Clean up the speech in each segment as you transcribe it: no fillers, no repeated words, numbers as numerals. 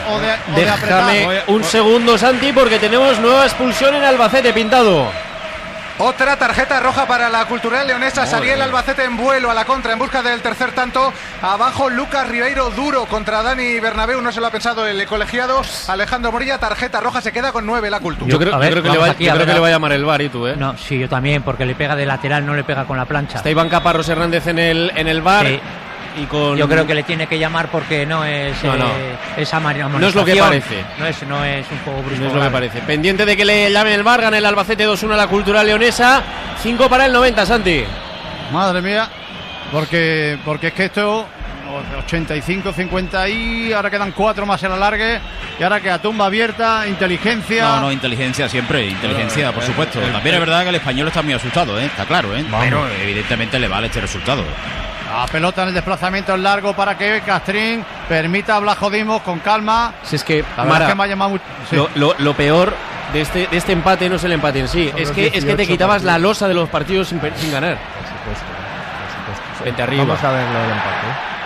o de apretar. Déjame un segundo, Santi, porque tenemos nueva expulsión en Albacete, Pintado. Otra tarjeta roja para la Cultural Leonesa. Salía el Albacete en vuelo a la contra en busca del tercer tanto. Abajo Lucas Ribeiro, duro contra Dani Bernabéu. No se lo ha pensado el colegiado. Alejandro Morilla, tarjeta roja, se queda con 9 la Cultura. Yo creo que le va a llamar el VAR, ¿y tú? No, sí, yo también, porque le pega de lateral, no le pega con la plancha. Está Iván Caparrós Hernández en el VAR. Sí. Y con... Yo creo que le tiene que llamar porque no es esa amonestación. No es lo que parece. No es un juego brusco. No es lo que parece. Pendiente de que le llamen el VAR, gana el Albacete 2-1 a la Cultural Leonesa. 5 para el 90, Santi. Madre mía, porque es que esto 85, 50 y ahora quedan 4 más en la alargue y ahora queda tumba abierta, inteligencia. No, inteligencia siempre, inteligencia, por supuesto. También es verdad que el Español está muy asustado, está claro, pero evidentemente le vale este resultado. La pelota en el desplazamiento es largo para que Castrín permita a Blasco Dimos con calma. Si es que, Mara, es que me ha llamado mucho, sí. lo peor de este empate no es el empate en sí, es que te quitabas la losa de los partidos sin ganar. Por supuesto. Vete arriba. Vamos a ver lo del empate.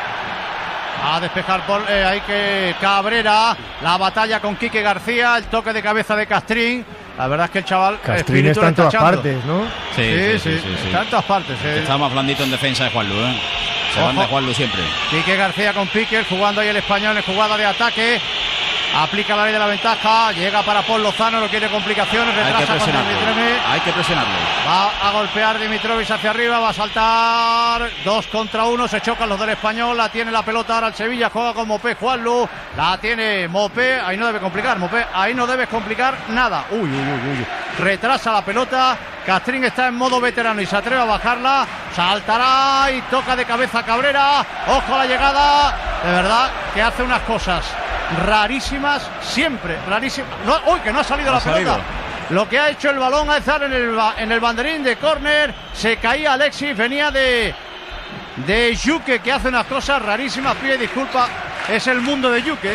A despejar por hay que Cabrera, la batalla con Quique García, el toque de cabeza de Castrín. La verdad es que el chaval Castrín está en todas partes, ¿no? Sí. Está en todas partes. Está más blandito en defensa de Juanlu, Se van de Juanlu siempre. Quique García con Piquer, jugando ahí el Español en jugada de ataque. Aplica la ley de la ventaja, llega para Paul Lozano, no quiere complicaciones, retrasa con Dimitrovic. Hay que presionarlo. Va a golpear Dimitrovic hacia arriba, va a saltar 2 contra 1, se chocan los del Español, la tiene la pelota ahora el Sevilla, juega con Mopé, Juanlu, la tiene Mopé, ahí no debe complicar, Mopé, ahí no debes complicar nada. Uy. Retrasa la pelota, Castrín está en modo veterano y se atreve a bajarla, saltará y toca de cabeza Cabrera, ojo a la llegada, de verdad que hace unas cosas rarísimas, siempre rarísimas. Uy, que no ha salido la pelota. Lo que ha hecho el balón a estar en el banderín de córner, se caía Alexis, venía de Yuque, que hace unas cosas rarísimas. Pide disculpa, es el mundo de Yuque.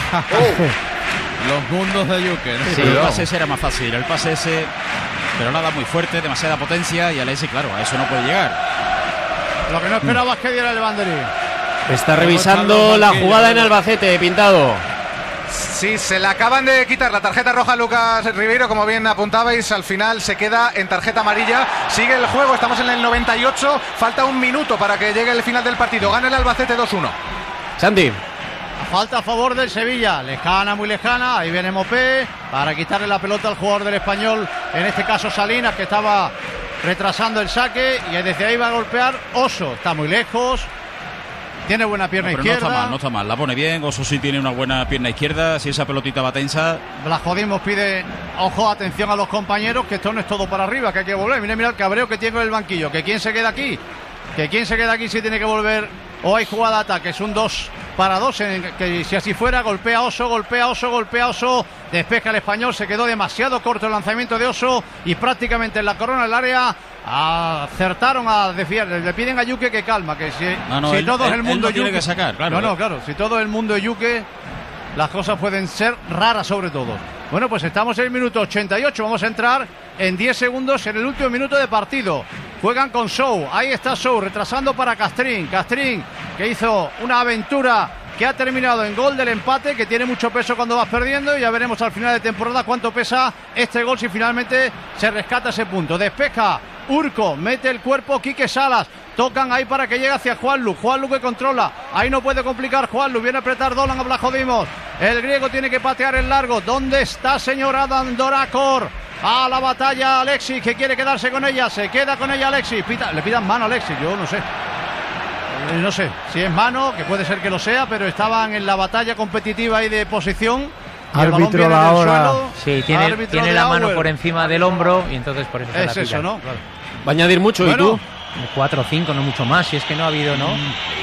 Los mundos de Yuque, ¿no? Sí, el pase ese era más fácil, el pase ese, pero nada muy fuerte, demasiada potencia, y Alexis, claro, a eso no puede llegar. Lo que no esperaba es que diera el banderín. Está revisando la jugada en Albacete, Pintado. Sí, se le acaban de quitar la tarjeta roja a Lucas Ribeiro, como bien apuntabais, al final se queda en tarjeta amarilla. Sigue el juego, estamos en el 98, falta un minuto para que llegue el final del partido. Gana el Albacete 2-1. Santi. Falta a favor del Sevilla, lejana, muy lejana, ahí viene Mopé para quitarle la pelota al jugador del Español, en este caso Salinas, que estaba retrasando el saque, y desde ahí va a golpear Oso, está muy lejos. Tiene buena pierna izquierda. No está mal, la pone bien. Oso sí tiene una buena pierna izquierda. Si esa pelotita va tensa. Blasco Dimos pide, ojo, atención a los compañeros, que esto no es todo para arriba, que hay que volver. Mira el cabreo que tiene en el banquillo. Que quién se queda aquí. Si tiene que volver. O hay jugada de ataque. Es un 2-2. Que si así fuera, golpea Oso. Despeja el Español. Se quedó demasiado corto el lanzamiento de Oso. Y prácticamente en la corona del área. Acertaron a desviar. Le piden a Yuque que calma, que si todo es el mundo Yuque tiene que sacar, claro. Claro, si todo el mundo Yuque, las cosas pueden ser raras sobre todo. Bueno, pues estamos en el minuto 88, vamos a entrar en 10 segundos en el último minuto de partido. Juegan con Sou, ahí está Sou, retrasando para Castrín, que hizo una aventura que ha terminado en gol del empate, que tiene mucho peso cuando vas perdiendo, y ya veremos al final de temporada cuánto pesa este gol si finalmente se rescata ese punto. Despeja Urco, mete el cuerpo Quique Salas, tocan ahí para que llegue hacia Juanlu que controla, ahí no puede complicar Juanlu, viene a apretar Dolan a Blasco Dimos, el griego tiene que patear el largo. ¿Dónde está señor Adam Dorakor? A la batalla Alexis, que quiere quedarse con ella, se queda con ella Alexis, le pidan mano a Alexis, yo no sé si es mano, que puede ser que lo sea, pero estaban en la batalla competitiva y de posición. Árbitro la hora. Sí, tiene la mano por encima del hombro y entonces por eso es eso, ¿no? Claro. Va a añadir mucho, bueno, ¿y tú? 4 o 5, no mucho más, si es que no ha habido, ¿no?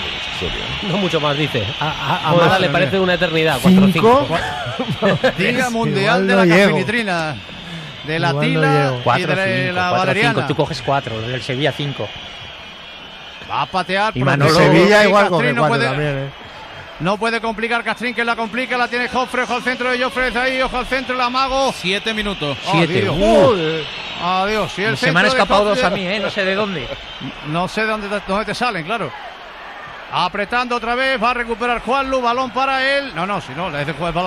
No mucho más, dice. A Mara le parece una eternidad. 4 o 5. Día mundial de la cafinitrina, de la tila y de la valeriana. Tú coges 4, del Sevilla 5. Va a patear, y Manolo, Sevilla igual coge 4 también, No puede complicar Castrín, que la complica, la tiene Joffre, ojo al centro de Joffre, ahí, ojo al centro, el amago. 7 minutos. 7. Adiós. Si el se me han escapado 2 a mí, no sé de dónde. No sé dónde te salen, claro. Apretando otra vez, va a recuperar Juanlu, balón para él. No, si no, le hace jugar el balón.